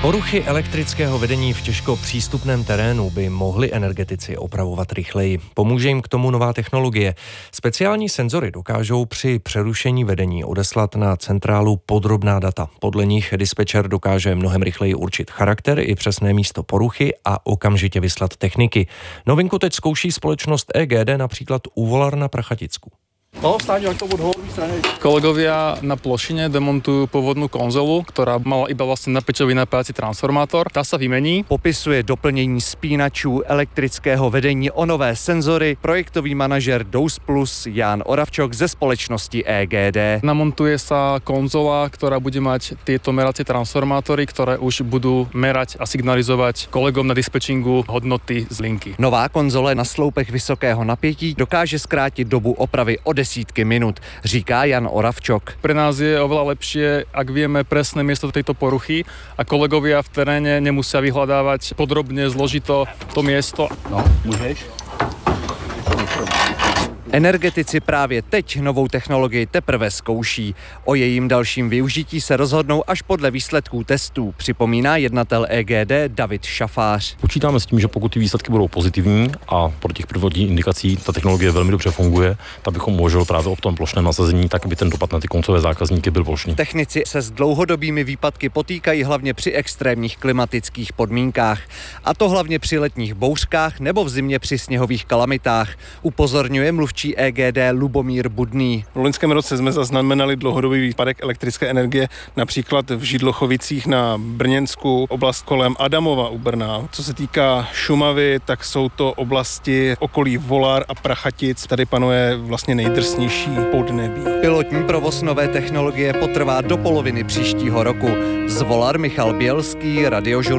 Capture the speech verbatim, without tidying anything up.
Poruchy elektrického vedení v těžko přístupném terénu by mohli energetici opravovat rychleji. Pomůže jim k tomu nová technologie. Speciální senzory dokážou při přerušení vedení odeslat na centrálu podrobná data. Podle nich dispečer dokáže mnohem rychleji určit charakter i přesné místo poruchy a okamžitě vyslat techniky. Novinku teď zkouší společnost E G D například u Volar na Prachaticku. No, stáť to od hornej strany. Kolegovia na plošine demontujú pôvodnú konzolu, ktorá mala iba vlastne napäťový napájací transformátor. Tá sa vymení. Popisuje doplnění spínačů elektrického vedení o nové senzory projektový manažer Dous Plus Jan Oravčok ze společnosti E G D. Namontuje sa konzola, ktorá bude mať tieto meracie transformátory, ktoré už budú merať a signalizovať kolegom na dispečingu hodnoty z linky. Nová konzole na sloupech vysokého napětí dokáže zkrátit dobu opravy o desítky minut, říká Jan Oravčok. Pre nás je oveľa lepšie, ak vieme presné miesto tejto poruchy a kolegovia v teréne nemusia vyhľadávať podrobne, zložito to miesto. No, můžeš? Energetici právě teď novou technologii teprve zkouší. O jejím dalším využití se rozhodnou až podle výsledků testů, připomíná jednatel E G D David Šafář. Počítáme s tím, že pokud ty výsledky budou pozitivní a pro těch prvotních indikací ta technologie velmi dobře funguje, tak bychom možná právě o tom plošném nasazení, tak aby ten dopad na ty koncové zákazníky byl plošný. Technici se s dlouhodobými výpadky potýkají hlavně při extrémních klimatických podmínkách. A to hlavně při letních bouřkách nebo v zimě při sněhových kalamitách. Upozorňuje mluvčí E G D Lubomír Budný. V loňském roce jsme zaznamenali dlouhodobý výpadek elektrické energie, například v Židlochovicích na Brněnsku, oblast kolem Adamova u Brna. Co se týká Šumavy, tak jsou to oblasti okolí Volar a Prachatic. Tady panuje vlastně nejdrsnější podnebí. Pilotní provoz nové technologie potrvá do poloviny příštího roku. Z Volar Michal Bělský, Radiožurnál.